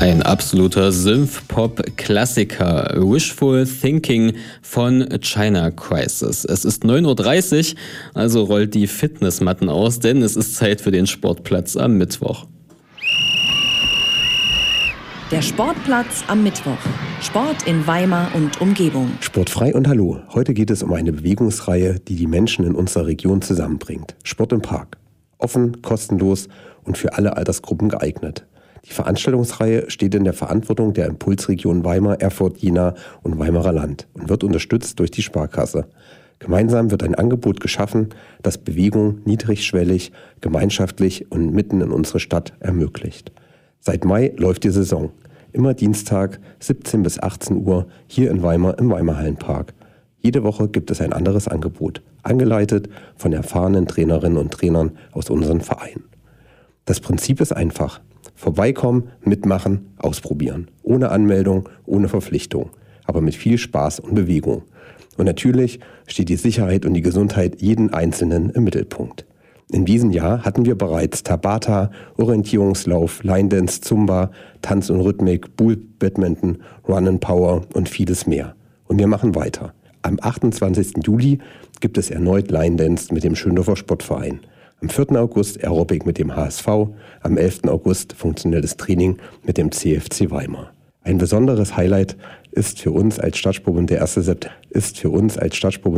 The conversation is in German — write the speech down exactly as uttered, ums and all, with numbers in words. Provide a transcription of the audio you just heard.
Ein absoluter Synth-Pop-Klassiker, Wishful Thinking von China Crisis. Es ist neun Uhr dreißig, also rollt die Fitnessmatten aus, denn es ist Zeit für den Sportplatz am Mittwoch. Der Sportplatz am Mittwoch. Sport in Weimar und Umgebung. Sportfrei und Hallo. Heute geht es um eine Bewegungsreihe, die die Menschen in unserer Region zusammenbringt. Sport im Park. Offen, kostenlos und für alle Altersgruppen geeignet. Die Veranstaltungsreihe steht in der Verantwortung der Impulsregion Weimar, Erfurt, Jena und Weimarer Land und wird unterstützt durch die Sparkasse. Gemeinsam wird ein Angebot geschaffen, das Bewegung niedrigschwellig, gemeinschaftlich und mitten in unsere Stadt ermöglicht. Seit Mai läuft die Saison. Immer Dienstag, siebzehn bis achtzehn Uhr, hier in Weimar im Weimarhallenpark. Jede Woche gibt es ein anderes Angebot, angeleitet von erfahrenen Trainerinnen und Trainern aus unseren Vereinen. Das Prinzip ist einfach. Vorbeikommen, mitmachen, ausprobieren. Ohne Anmeldung, ohne Verpflichtung. Aber mit viel Spaß und Bewegung. Und natürlich steht die Sicherheit und die Gesundheit jeden Einzelnen im Mittelpunkt. In diesem Jahr hatten wir bereits Tabata, Orientierungslauf, Line Dance, Zumba, Tanz und Rhythmik, Pool, Badminton, Run and Power und vieles mehr. Und wir machen weiter. Am achtundzwanzigsten Juli gibt es erneut Line Dance mit dem Schöndorfer Sportverein. Am vierten August Aerobic mit dem H S V, am elften August funktionelles Training mit dem C F C Weimar. Ein besonderes Highlight ist für uns als Stadtsport der erste September ist für uns als Stadtsport